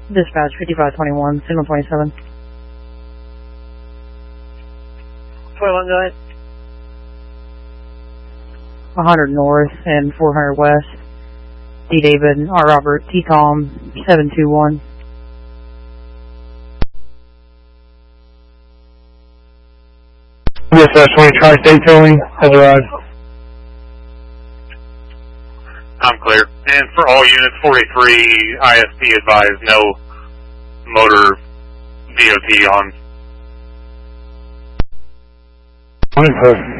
Dispatch 5521, signal 27. 21, go ahead. 100 north and 400 west. D. David, R. Robert, T. Tom, 721. Dispatch 20 Tri-State Towing has arrived. I'm clear. And for all units, 43 ISP advised, no motor DOT on.